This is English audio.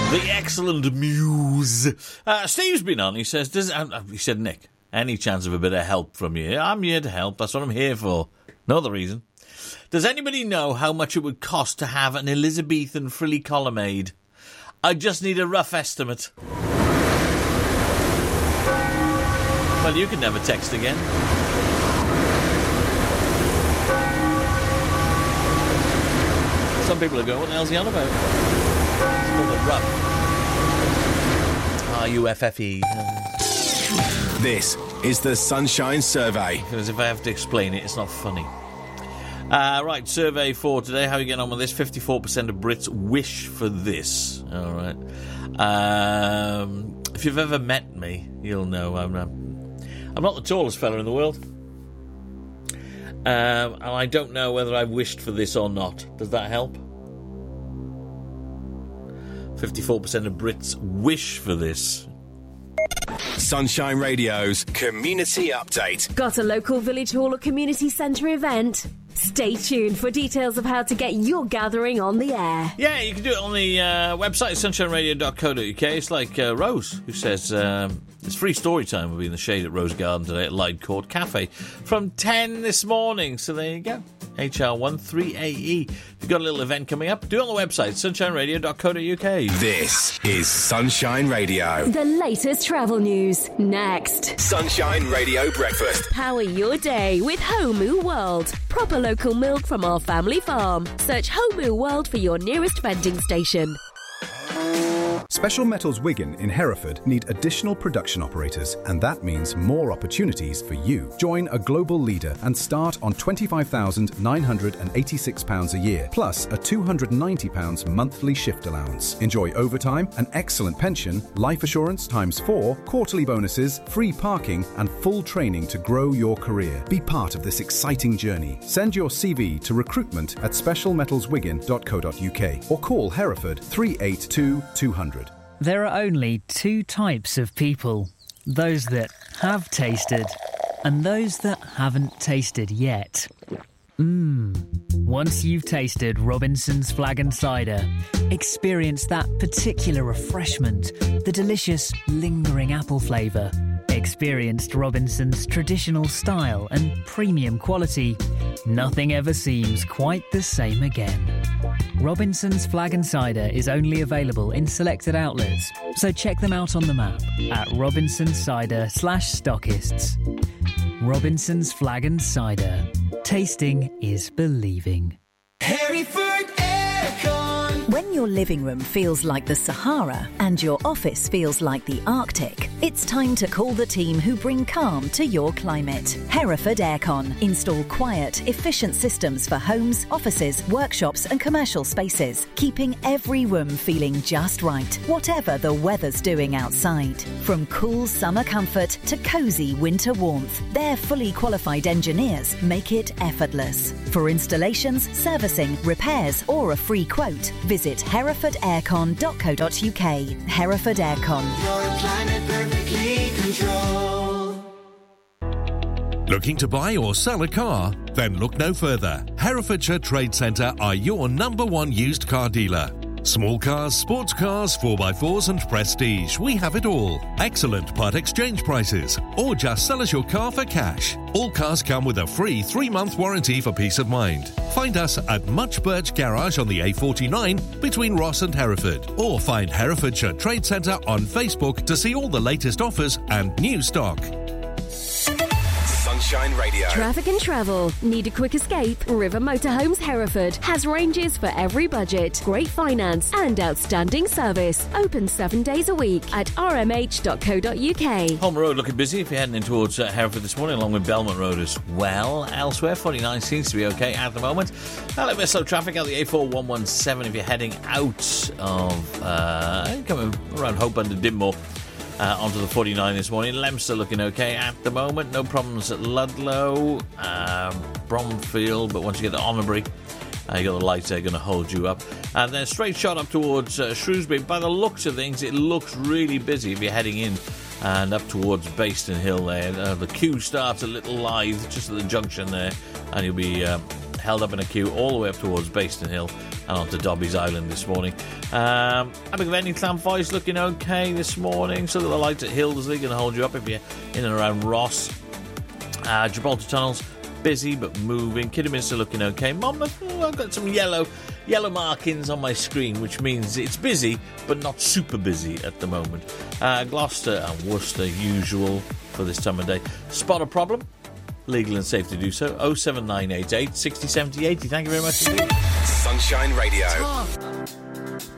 The excellent Muse. Steve's been on. He says, he said, Nick, any chance of a bit of help from you? I'm here to help. That's what I'm here for. No other reason. Does anybody know how much it would cost to have an Elizabethan frilly columnade? I just need a rough estimate. Well, you can never text again. Some people are going, what the hell's he on about? It's called a rough. R-U-F-F-E. This is the Sunshine Survey. Because if I have to explain it, it's not funny. Right, survey for today. How are you getting on with this? 54% of Brits wish for this. All right. If you've ever met me, you'll know I'm not the tallest fella in the world. And I don't know whether I've wished for this or not. Does that help? 54% of Brits wish for this. Sunshine Radio's Community Update. Got a local village hall or community centre event? Stay tuned for details of how to get your gathering on the air. Yeah, you can do it on the website, sunshineradio.co.uk. It's like Rose, who says it's free story time. We'll be in the shade at Rose Garden today at Lyde Court Cafe from 10 this morning. So there you go. HR13AE. If you've got a little event coming up, do it on the website, sunshineradio.co.uk. This is Sunshine Radio. The latest travel news, next. Sunshine Radio Breakfast. Power your day with Homu World. Proper local milk from our family farm. Search Homu World for your nearest vending station. Special Metals Wigan in Hereford need additional production operators, and that means more opportunities for you. Join a global leader and start on £25,986 a year, plus a £290 monthly shift allowance. Enjoy overtime, an excellent pension, life assurance ×4, quarterly bonuses, free parking, and full training to grow your career. Be part of this exciting journey. Send your CV to recruitment@specialmetalswigan.co.uk or call Hereford 382 200. There are only two types of people. Those that have tasted and those that haven't tasted yet. Once you've tasted Robinson's Flag and Cider, experience that particular refreshment, the delicious, lingering apple flavour. Experienced Robinson's traditional style and premium quality. Nothing ever seems quite the same again. Robinson's Flag and Cider is only available in selected outlets, so check them out on the map at robinsoncider/stockists. Robinson's Flag and Cider. Tasting is believing. Hereford Aircon. When your living room feels like the Sahara and your office feels like the Arctic, it's time to call the team who bring calm to your climate. Hereford Aircon. Install quiet, efficient systems for homes, offices, workshops and commercial spaces, keeping every room feeling just right, whatever the weather's doing outside. From cool summer comfort to cosy winter warmth, their fully qualified engineers make it effortless. For installations, servicing, repairs or a free quote, visit herefordaircon.co.uk. Hereford Aircon. Your planet perfectly controlled. Looking to buy or sell a car? Then look no further. Herefordshire Trade Centre are your #1 used car dealer. Small cars, sports cars, 4x4s and prestige. We have it all. Excellent part exchange prices. Or just sell us your car for cash. All cars come with a free 3-month warranty for peace of mind. Find us at Much Birch Garage on the A49 between Ross and Hereford. Or find Herefordshire Trade Centre on Facebook to see all the latest offers and new stock. Sunshine Radio. Traffic and travel. Need a quick escape? River Motorhomes Hereford has ranges for every budget, great finance and outstanding service. Open 7 days a week at rmh.co.uk. Holme Road looking busy if you're heading in towards Hereford this morning, along with Belmont Road as well. Elsewhere, 49 seems to be okay at the moment. A little bit of slow traffic out the A4117 if you're heading out of coming around Hope under Dinmore. Onto the 49 this morning. Leicester looking okay at the moment. No problems at Ludlow, Bromfield, but once you get to Honbury, you got the lights there going to hold you up. And then straight shot up towards Shrewsbury. By the looks of things, it looks really busy if you're heading in and up towards Baston Hill there. The queue starts a little live just at the junction there, and you'll be held up in a queue all the way up towards Baston Hill. and onto Dobbies Island this morning. Abergavenny Llanffoes looking okay this morning. So that the lights at Hildesley going to hold you up if you're in and around Ross. Gibraltar Tunnels busy but moving. Kidderminster looking okay. Monmouth, I've got some yellow markings on my screen, which means it's busy but not super busy at the moment. Gloucester and Worcester, usual for this time of day. Spot a problem? Legal and safe to do so. 07988 60 70 80. Thank you very much indeed. Sunshine Radio.